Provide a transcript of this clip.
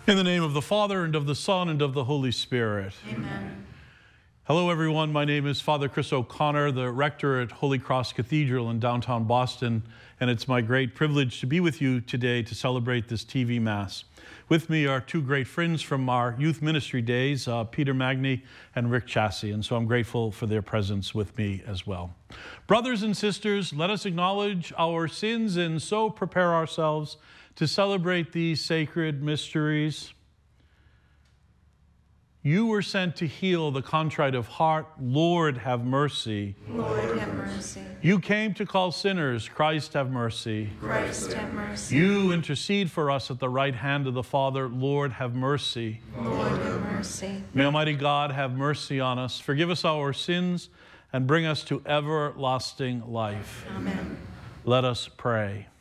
In the name of the Father, and of the Son, and of the Holy Spirit. Amen. Hello, everyone. My name is Father Chris O'Connor, the rector at Holy Cross Cathedral in downtown Boston, and it's my great privilege to be with you today to celebrate this TV Mass. With me are two great friends from our youth ministry days, Peter Magny and Rick Chassie, and so I'm grateful for their presence with me as well. Brothers and sisters, let us acknowledge our sins and so prepare ourselves to celebrate these sacred mysteries. You were sent to heal the contrite of heart. Lord, have mercy. Lord, have mercy. You came to call sinners. Christ, have mercy. Christ, have mercy. You intercede for us at the right hand of the Father. Lord, have mercy. Lord, have mercy. May Almighty God have mercy on us, forgive us our sins, and bring us to everlasting life. Amen. Let us pray.